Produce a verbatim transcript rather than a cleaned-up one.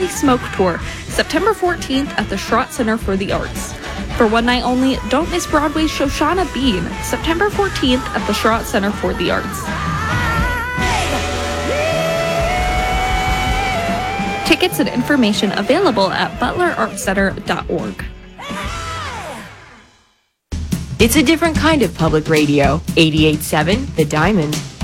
Holy Smoke Tour, September fourteenth at the Schrott Center for the Arts. For one night only, don't miss Broadway's Shoshana Bean, September fourteenth at the Schrott Center for the Arts. Tickets and information available at butler arts center dot org. It's a different kind of public radio. eighty-eight point seven The Diamond.